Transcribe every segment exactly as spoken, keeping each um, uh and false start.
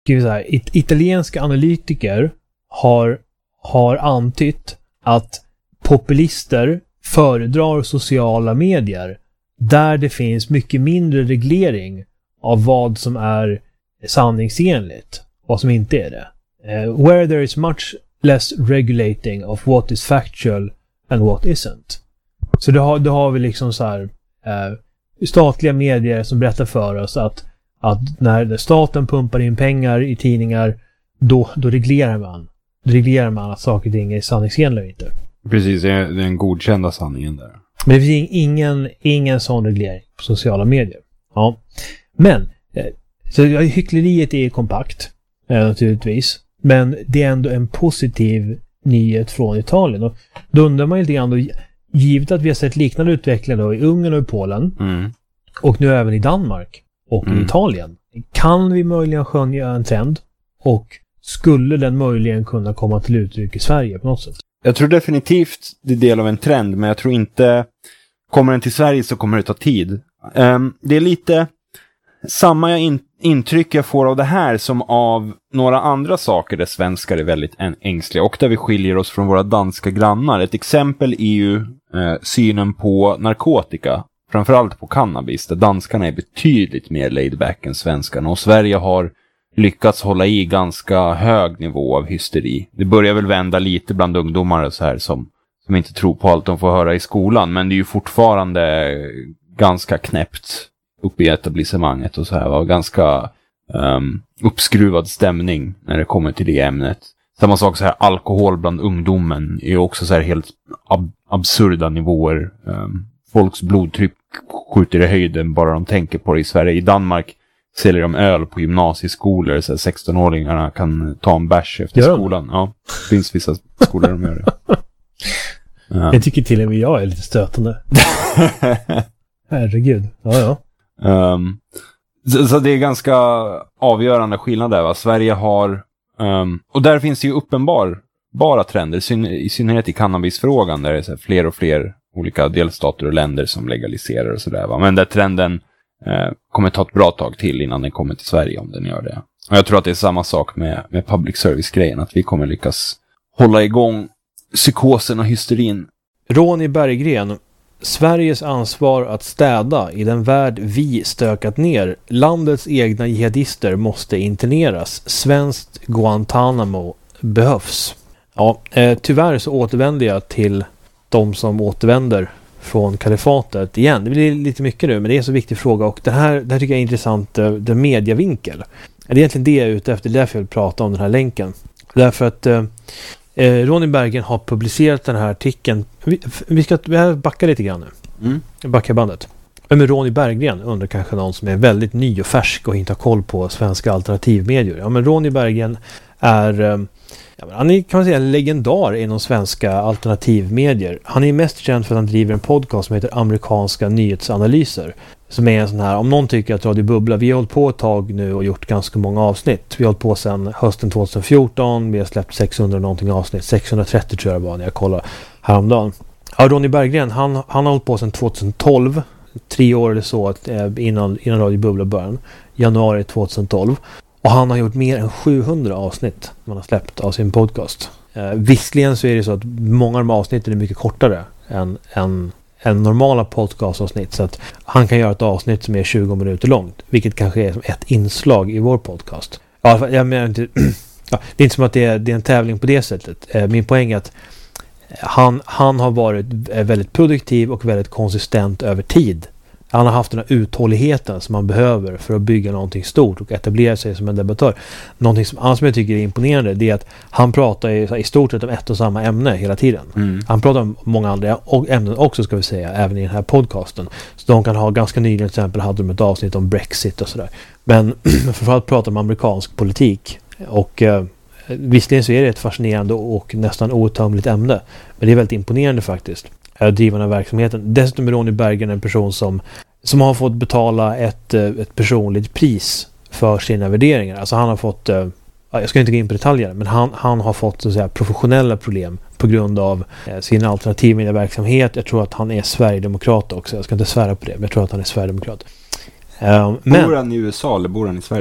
ska vi säga, it- italienska analytiker har, har antytt att populister föredrar sociala medier där det finns mycket mindre reglering av vad som är sanningsenligt, vad som inte är det. Uh, where there is much less regulating of what is factual and what isn't. Så då har, då har vi liksom så här uh, statliga medier som berättar för oss att, att när staten pumpar in pengar i tidningar, då, då reglerar man. Då reglerar man att saker och ting är sanningsenliga eller inte. Precis, det är den godkända sanningen där. Men det finns ingen, ingen sån reglering på sociala medier. Ja. Men, eh, så hyckleriet är kompakt, eh, naturligtvis. Men det är ändå en positiv nyhet från Italien. Och då undrar man lite grann då, givet att vi har sett liknande utveckling då i Ungern och i Polen, Mm. och nu även i Danmark och Mm. i Italien. Kan vi möjligen skönja en trend? Och skulle den möjligen kunna komma till uttryck i Sverige på något sätt? Jag tror definitivt det är del av en trend, men jag tror inte, kommer den till Sverige så kommer det ta tid. Um, det är lite samma in, intryck jag får av det här som av några andra saker där svenskar är väldigt ängsliga och där vi skiljer oss från våra danska grannar. Ett exempel är ju eh, synen på narkotika, framförallt på cannabis, där danskarna är betydligt mer laid back än svenskarna, och Sverige har lyckats hålla i ganska hög nivå av hysteri. Det börjar väl vända lite bland ungdomar så här som, som inte tror på allt de får höra i skolan, men det är ju fortfarande ganska knäppt uppe i etablissemanget och så här, var ganska um, uppskruvad stämning när det kommer till det ämnet. Samma sak så här, alkohol bland ungdomen är ju också så här helt ab- absurda nivåer. Um, folks blodtryck skjuter i höjden bara de tänker på det. I Sverige, i Danmark säljer de öl på gymnasieskolor, så sexton-åringarna kan ta en bärs efter gör skolan. De? Ja, det finns vissa skolor de gör det. Ja. Jag tycker till och med jag är lite stötande. Herregud. Ja, ja. Um, så, så det är ganska avgörande skillnad där, va? Sverige har um, och där finns det ju uppenbar bara trender, syn, i synnerhet i cannabisfrågan, där det är så här fler och fler olika delstater och länder som legaliserar och sådär, va? Men där trenden uh, kommer ta ett bra tag till innan den kommer till Sverige, om den gör det. Och jag tror att det är samma sak med, med public service-grejen, att vi kommer lyckas hålla igång psykosen och hysterin. Ronny Berggren: Sveriges ansvar att städa i den värld vi stökat ner. Landets egna jihadister måste interneras. Svenskt Guantanamo behövs. Ja, eh, tyvärr så återvänder jag till de som återvänder från kalifatet igen. Det blir lite mycket nu, men det är en så viktig fråga, och det här, det här tycker jag är intressant, eh, den medievinkel. Det är egentligen det jag är ute efter, därför jag vill prata om den här länken. Därför att eh, Eh, Ronny Berggren har publicerat den här artikeln. Vi, vi ska vi backa lite grann nu. Mm. Backa bandet. Vem är Ronny Berggren? Undrar kanske någon som är väldigt ny och färsk och inte har koll på svenska alternativmedier. Ja, men Ronny Berggren är, eh, ja, men han är, kan man säga, en legendar inom svenska alternativmedier. Han är mest känd för att han driver en podcast som heter Amerikanska nyhetsanalyser. Som är en sån här, om någon tycker att Radio Bubbla, vi har hållit på ett tag nu och gjort ganska många avsnitt. Vi har hållit på sedan hösten tjugohundrafjorton, vi har släppt sexhundra någonting avsnitt, sexhundratrettio tror jag det var när jag kollade häromdagen. Ja, Ronny Berggren, han, han har hållit på sedan tjugohundratolv, tre år eller så innan, innan Radio Bubbla början, januari tjugohundratolv. Och han har gjort mer än sjuhundra avsnitt man har släppt av sin podcast. Eh, visserligen så är det så att många av de avsnitten är mycket kortare än, än än normala podcastavsnitt, så att han kan göra ett avsnitt som är tjugo minuter långt, vilket kanske är som ett inslag i vår podcast. Ja, jag menar inte, ja, det är inte som att det är, det är en tävling på det sättet. Eh, min poäng är att han, han har varit väldigt produktiv och väldigt konsistent över tid. Han har haft den här uthålligheten som man behöver för att bygga någonting stort och etablera sig som en debattör. Någonting som, annars som jag tycker är imponerande, det är att han pratar i, i stort sett om ett och samma ämne hela tiden. Mm. Han pratar om många andra ämnen också, ska vi säga, även i den här podcasten. Så de kan ha, ganska nyligen till exempel hade de ett avsnitt om Brexit och sådär. Men framförallt pratar om amerikansk politik. Och eh, visserligen så är det ett fascinerande och nästan outtömligt ämne. Men det är väldigt imponerande faktiskt. Drivarna av verksamheten. Dessutom är Ronny Berggren en person som, som har fått betala ett, ett personligt pris för sina värderingar. Alltså han har fått, jag ska inte gå in på detaljer, men han, han har fått så att säga professionella problem på grund av sin alternativmediala verksamhet. Jag tror att han är sverigedemokrat också. Jag ska inte svära på det, men jag tror att han är sverigedemokrat. Um, bor han i U S A eller bor han i Sverige?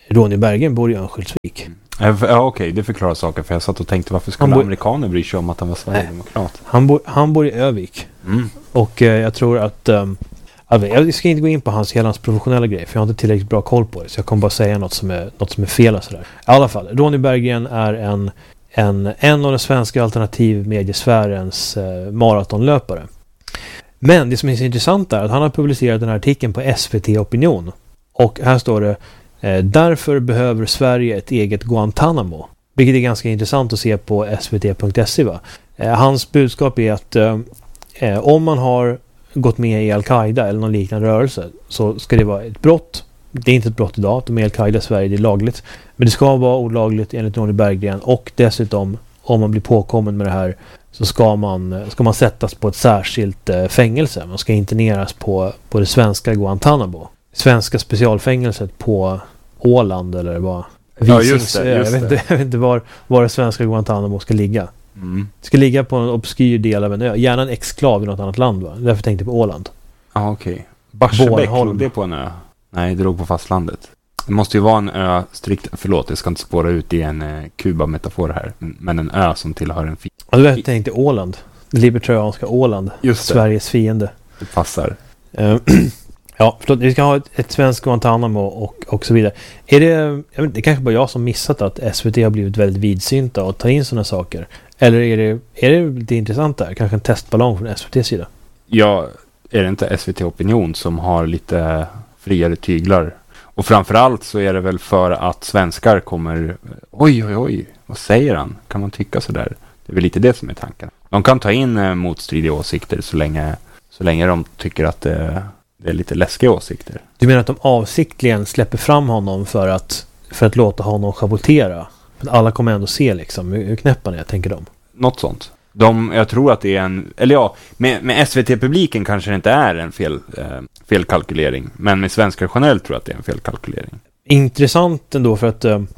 Ronny Berggren bor i Örnsköldsvik. Ja, okej, okay, det förklarar saker. För jag satt och tänkte, varför skulle bor... amerikaner bry sig om att han var Sverigedemokrat? Han, bo... han bor i Övik. Mm. Och eh, jag tror att... Um, jag ska inte gå in på hans, hela hans professionella grej, för jag har inte tillräckligt bra koll på det. Så jag kommer bara säga något som är, något som är fel och sådär. I alla fall, Ronny Berggren är en, en, en av den svenska alternativmediesfärens eh, maratonlöpare. Men det som är så intressant är att han har publicerat den här artikeln på S V T Opinion. Och här står det: eh, därför behöver Sverige ett eget Guantanamo. Vilket är ganska intressant att se på S V T punkt se, va? Eh, hans budskap är att eh, eh, om man har gått med i Al-Qaida eller någon liknande rörelse, så ska det vara ett brott. Det är inte ett brott idag, de är Al-Qaida i Sverige, det är lagligt. Men det ska vara olagligt enligt Ronny Berggren, och dessutom, om man blir påkommen med det här, så ska man, ska man sättas på ett särskilt eh, fängelse. Man ska interneras på, på det svenska Guantanamo. Svenska specialfängelset på Åland, eller vad? Ja, just det, just jag, vet inte, jag vet inte var, var det svenska Guantanamo ska ligga. Mm. Det ska ligga på en obskyr del av en ö. Gärna en exklav i något annat land, va? Därför tänkte jag på Åland. Ja, ah, okej. Okay. Barsebäck, låg det på en ö? Nej, det låg på fastlandet. Det måste ju vara en ö strikt... Förlåt, jag ska inte spåra ut i en eh, Kuba-metafor här. Men en ö som tillhör en fiende. Ja, du tänkte Åland. Det libertarianska Åland. Just det. Sveriges fiende. Det passar. Uh, ja, förlåt. Vi ska ha ett, ett svenskt Guantanamo och, och så vidare. Är det... Jag vet, det är kanske bara jag som missat att S V T har blivit väldigt vidsynta och tar in sådana saker. Eller är det, är det lite intressant där? Kanske en testballong från S V T:s sida? Ja, är det inte S V T Opinion som har lite friare tyglar? Och framförallt så är det väl för att svenskar kommer... Oj, oj, oj, vad säger han? Kan man tycka så där? Det är väl lite det som är tanken. De kan ta in eh, motstridiga åsikter så länge, så länge de tycker att det, det är lite läskiga åsikter. Du menar att de avsiktligen släpper fram honom för att, för att låta honom schavottera? Alla kommer ändå se liksom hur knäpp han är, tänker de. Något sånt. De, jag tror att det är en... Eller ja, med, med S V T-publiken kanske det inte är en fel, eh, felkalkylering. Men med svenskar generellt tror jag att det är en felkalkylering. Intressant ändå, för att eh,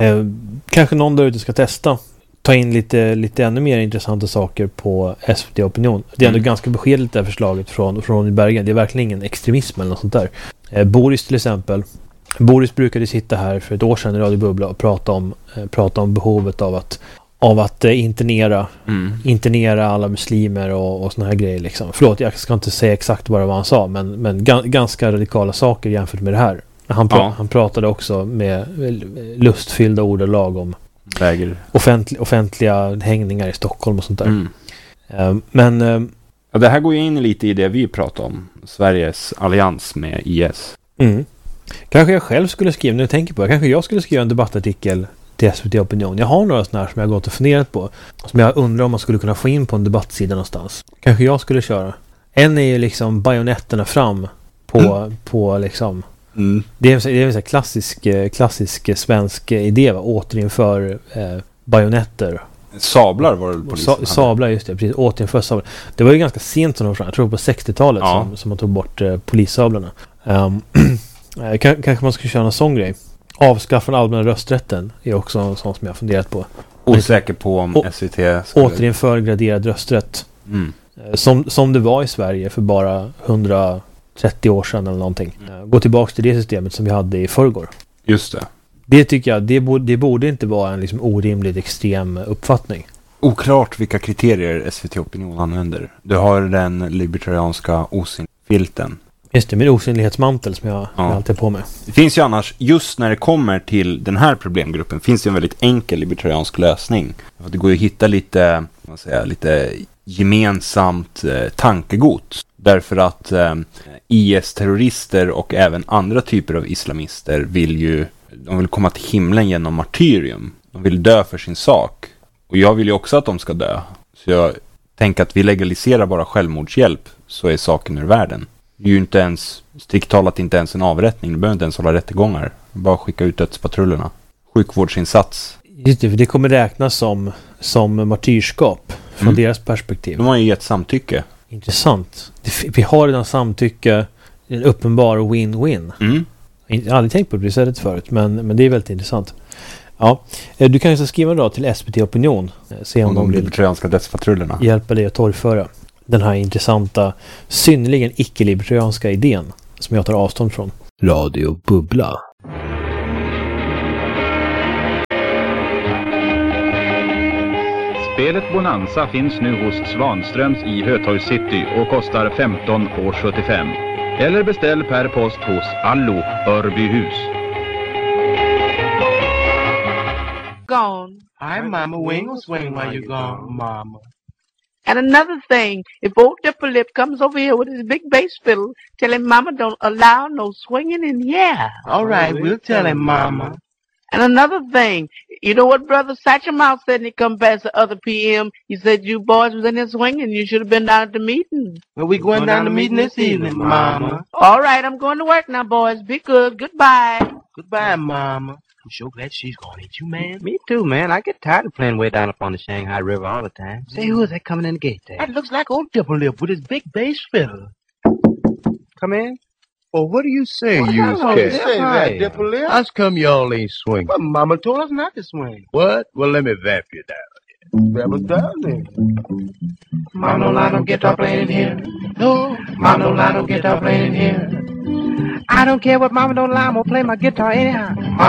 kanske någon där ute ska testa. Ta in lite, lite ännu mer intressanta saker på S V T Opinion. Det är ändå mm. ganska beskedligt det här förslaget från, från Ronny Berggren. Det är verkligen ingen extremism eller något sånt där. Eh, Boris till exempel... Boris brukade sitta här för ett år sedan i Radio Bubbla och prata om, eh, prata om behovet av att, av att eh, internera, mm. internera alla muslimer och, och såna här grejer. Liksom. Förlåt, jag ska inte säga exakt vad det var han sa, men, men ga- ganska radikala saker jämfört med det här. Han, pra- ja. han pratade också med lustfyllda ordalag om Väger. Offentlig, offentliga hängningar i Stockholm och sånt där. Mm. Eh, men... Eh, ja, det här går ju in lite i det vi pratar om. Sveriges allians med I S. Mm. Kanske jag själv skulle skriva, nu jag tänker på det, kanske jag skulle skriva en debattartikel till S V T Opinion. Jag har några sådana här som jag har gått och funderat på, som jag undrar om man skulle kunna få in på en debattsida någonstans. Kanske jag skulle köra. En är ju liksom bajonetterna fram på, mm. på liksom mm. det är, det är en sån här klassisk, klassisk svensk idé, va? Återinför eh, bajonetter. Sablar var det polisen Sa- Sablar, just det, precis. Återinför sablar. Det var ju ganska sent som de fram, jag tror på sextiotalet ja. som, som man tog bort eh, polissablarna. Um, K- kanske man skulle köra en sån grej. Avskaffa den allmänna rösträtten är också en sån som jag har funderat på. Osäker på om Å- S V T skulle... Återinför graderad rösträtt. Mm. Som, som det var i Sverige för bara hundratrettio år sedan eller någonting. Mm. Gå tillbaka till det systemet som vi hade i förrgår. Just det. Det tycker jag, det borde, det borde inte vara en liksom orimligt extrem uppfattning. Oklart vilka kriterier S V T Opinion använder. Du har den libertarianska osynfilten. Just det, min osynlighetsmantel som jag, ja. jag alltid är på med. Det finns ju annars, just när det kommer till den här problemgruppen, finns det en väldigt enkel libertariansk lösning. Det går ju att hitta lite, vad säger jag, lite gemensamt eh, tankegods. Därför att eh, I S-terrorister och även andra typer av islamister vill ju, de vill komma till himlen genom martyrium. De vill dö för sin sak. Och jag vill ju också att de ska dö. Så jag tänker att vi legaliserar bara självmordshjälp, så är saken ur världen. Det är ju inte ens, strikt talat inte ens en avrättning. Du behöver inte ens hålla rättegångar. Bara skicka ut dödspatrullerna. Sjukvårdsinsats. Just det, för det kommer räknas som, som martyrskap från mm. deras perspektiv. De har ju gett samtycke. Intressant. Vi har redan samtycke, en uppenbar win-win. Mm. Jag har aldrig tänkt på det sättet förut, men, men det är väldigt intressant. Ja, du kan ju skriva då till S V T Opinion. Se om, om de, de libertarianska dödspatrullerna. Hjälpa dig att torgföra den här intressanta, synnerligen icke-libertarianska idén som jag tar avstånd från. Radio Bubbla. Spelet Bonanza finns nu hos Svanströms i Hötorgs City och kostar femton sjuttiofem. Eller beställ per post hos Allo Örbyhus. Gone. Hi, Mama. We ain't gonna swing while you're gone, Mama. And another thing, if old Dipper Lip comes over here with his big bass fiddle, tell him Mama don't allow no swinging in here. All right, we'll tell him, Mama. And another thing, you know what Brother Satchel said when he come past the other P M? He said you boys was in there swinging. You should have been down at the meeting. Well, we going, going down, down to the meeting this evening, Mama. All right, I'm going to work now, boys. Be good. Goodbye. Goodbye, Mama. I'm sure glad she's gone, ain't you, man? Me too, man. I get tired of playing way down up on the Shanghai River all the time. Say, who is that coming in the gate there? That looks like old Dipper Lip with his big bass fiddle. Come in. Well, what do you say, well, you kid? Say that, Dipper Lip. How's come y'all ain't swinging? Well, Mama told us not to swing. What? Well, let me vamp you down. Vamp us down then. Mama, don't lie, don't get up playing here. No, Mama, don't lie, don't get up playing here. I don't care what Mama don't lie, I'm gonna play my guitar anyhow.